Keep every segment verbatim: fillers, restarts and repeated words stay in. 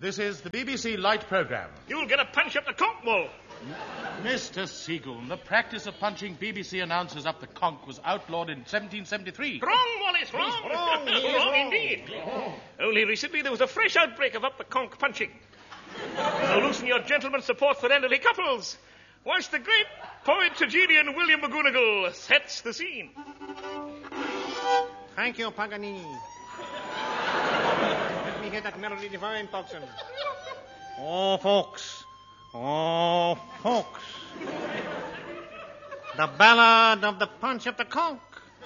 This is the B B C Light Programme. You'll get a punch up the conch wall. Mister Seagoon, the practice of punching B B C announcers up the conch was outlawed in seventeen seventy-three. Wrong, Wallace, wrong. He's wrong, he is wrong, wrong. indeed. Only recently there was a fresh outbreak of up the conch punching. So loosen your gentleman's support for elderly couples, whilst the great poet tragedian William McGonagall sets the scene. Thank you, Paganini. Let me hear that melody divine, Tocsin. Oh, folks. Oh, folks. The ballad of the punch of the conch.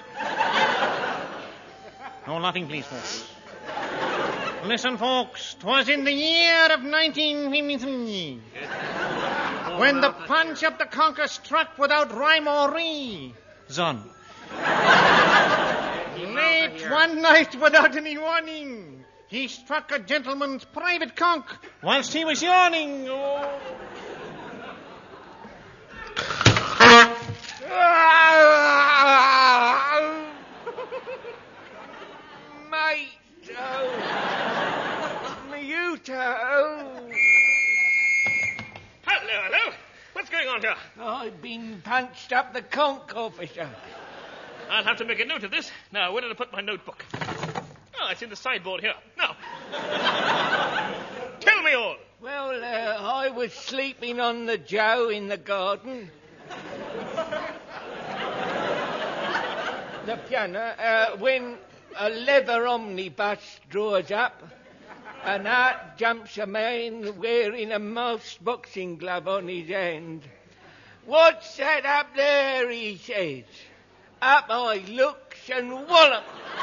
No laughing, please, folks. Listen, folks. 'Twas in the year of nineteen fifty-three when the punch of the conch struck without rhyme or reason. Late one night without any warning, he struck a gentleman's private conch whilst he was yawning. Oh. Mate, oh. Miyuta, oh. Hello, hello. What's going on here? I've been punched up the conch, officer. I'll have to make a note of this. Now, where did I put my notebook? Oh, it's in the sideboard here. Now, tell me all. Well, uh, I was sleeping on the joe in the garden. The piano, uh, when a leather omnibus draws up, and out jumps a man wearing a mouse boxing glove on his hand. What's that up there, he says. Up I looks and wallop.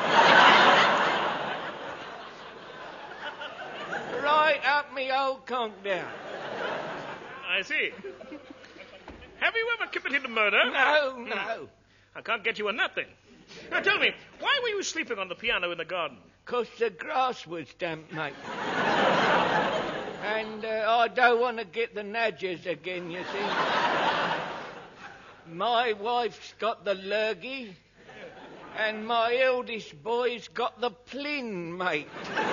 Right up me old conch down. I see. Have you ever committed a murder? No, no. I can't get you on that then. Now tell me, why were you sleeping on the piano in the garden? 'Cause the grass was damp, mate. And uh, I don't want to get the nadgers again, you see. My wife's got the lurgy, and my eldest boy's got the plin, mate.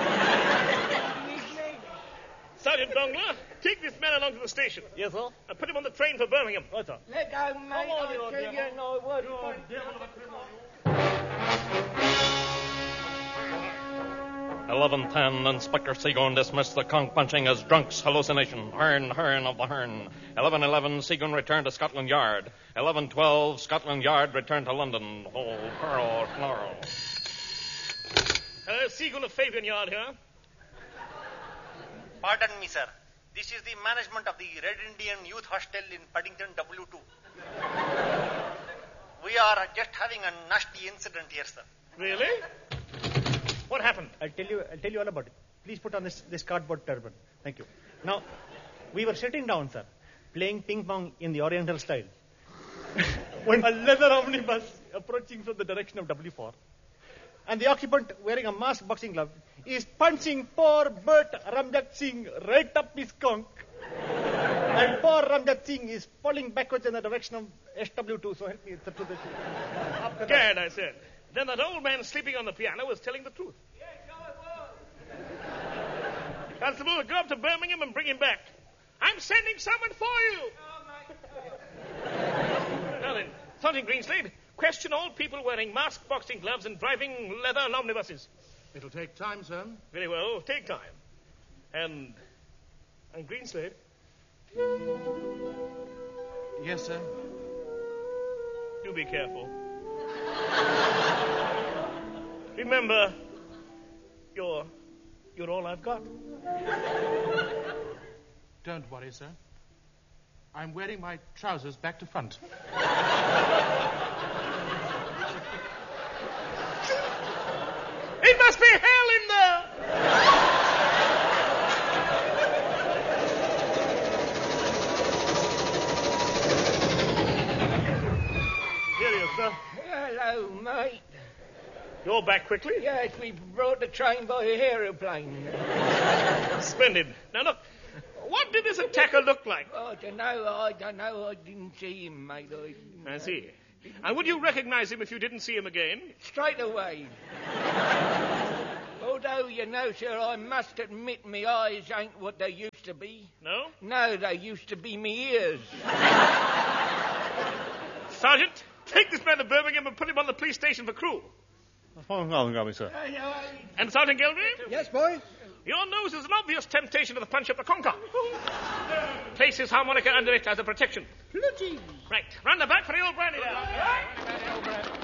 Sergeant Dongler, take this man along to the station. Yes, sir? And put him on the train for Birmingham. Right, sir. Let go, mate. on, I you tell devil. you, no word. eleven ten, Inspector Seagoon dismissed the conch punching as drunk's hallucination. Hearn, Hearn of the Hearn. eleven eleven, Seagoon returned to Scotland Yard. eleven twelve, Scotland Yard returned to London. Oh, Pearl, Laurel. Uh, Seagull of Fabian Yard here. Pardon me, sir. This is the management of the Red Indian Youth Hostel in Paddington W two. We are just having a nasty incident here, sir. Really? What happened? I'll tell you I'll tell you all about it. Please put on this, this cardboard turban. Thank you. Now, we were sitting down, sir, playing ping pong in the Oriental style, when a leather omnibus approaching from the direction of W four, and the occupant wearing a mask boxing glove is punching poor Bert Ramjat Singh right up his conch. And poor Ramjat Singh is falling backwards in the direction of S W two. So help me. To the, after Gad, I said. Then that old man sleeping on the piano was telling the truth. Yes, I was. Constable, go up to Birmingham and bring him back. I'm sending someone for you. Oh, mate. Now then, Sergeant Greenslade, question all people wearing mask boxing gloves and driving leather omnibuses. It'll take time, sir. Very well, take time. And, and Greenslade? Yes, sir. Do be careful. Remember, you're, you're all I've got. Don't worry, sir. I'm wearing my trousers back to front. It must be hell in there! Here he is, sir. Hello, mate. You're back quickly? Yes, we brought the train by aeroplane. Splendid. Now, look, what did this attacker look like? I don't know, I don't know. I didn't see him, mate. I... I see. And would you recognize him if you didn't see him again? Straight away. Although, you know, sir, I must admit me eyes ain't what they used to be. No? No, they used to be me ears. Sergeant, take this man to Birmingham and put him on the police station for cruel. Oh, sir. And Sergeant Gelby? Yes, boy? Your nose is an obvious temptation to the punch up the conker. Place his harmonica under it as a protection. Bloody. Right, run the back for the old brandy now.